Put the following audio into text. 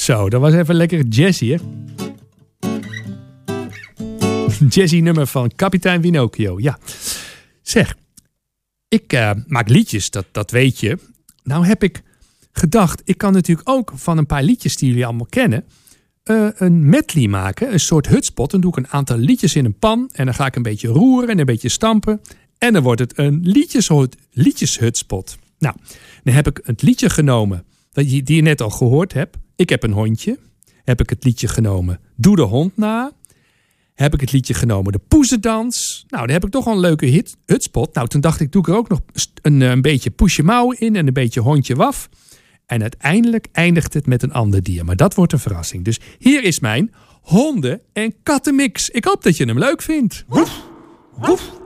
Zo, dat was even lekker jazzy, hè? Jazzy nummer van Kapitein Pinocchio, ja. Zeg, ik maak liedjes, dat weet je. Nou heb ik gedacht, ik kan natuurlijk ook van een paar liedjes die jullie allemaal kennen... een medley maken, een soort hutspot. Dan doe ik een aantal liedjes in een pan en dan ga ik een beetje roeren en een beetje stampen. En dan wordt het een liedjeshutspot. Nou, dan heb ik het liedje genomen die je net al gehoord hebt. Ik heb een hondje. Heb ik het liedje genomen Doe de hond na. Heb ik het liedje genomen De Poezendans. Nou, dan heb ik toch al een leuke hutspot. Nou, toen dacht ik, doe ik er ook nog een beetje Poesje Mouw in en een beetje Hondje Waf. En uiteindelijk eindigt het met een ander dier. Maar dat wordt een verrassing. Dus hier is mijn honden- en kattenmix. Ik hoop dat je hem leuk vindt. Woef, woef.